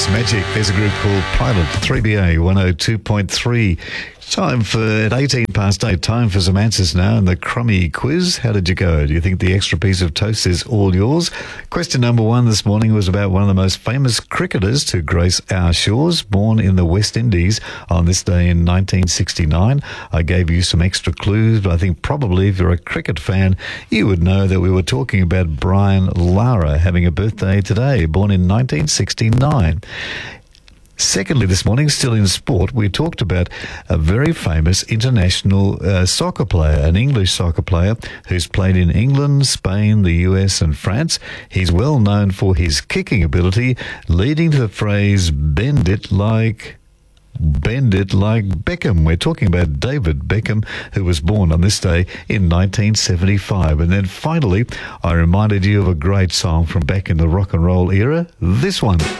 It's Magic. There's a group called Pilot 3BA 102.3. Time for, at 18 past 8, time for some answers now in the Crummy quiz. How did you go? Do you think the extra piece of toast is all yours? Question number 1 this morning was about one of the most famous cricketers to grace our shores, born in the West Indies on this day in 1969. I gave you some extra clues, but I think probably if you're a cricket fan, you would know that we were talking about Brian Lara having a birthday today, born in 1969. Secondly, this morning, still in sport, we talked about a very famous international soccer player, an English soccer player who's played in England, Spain, the US and France. He's well known for his kicking ability, leading to the phrase, bend it like Beckham. We're talking about David Beckham, who was born on this day in 1975. And then finally, I reminded you of a great song from back in the rock and roll era, this one.